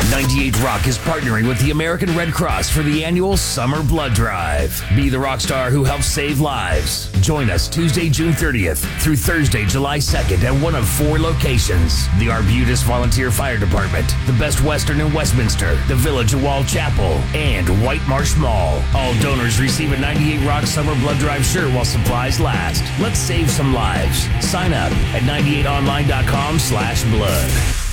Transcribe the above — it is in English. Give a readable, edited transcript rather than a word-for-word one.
98 Rock is partnering with the American Red Cross for the annual Summer Blood Drive. Be the rock star who helps save lives. Join us Tuesday, June 30th through Thursday, July 2nd at one of 4 locations. The Arbutus Volunteer Fire Department, the Best Western in Westminster, the Village of Wall Chapel, and White Marsh Mall. All donors receive a 98 Rock Summer Blood Drive shirt while supplies last. Let's save some lives. Sign up at 98online.com/blood.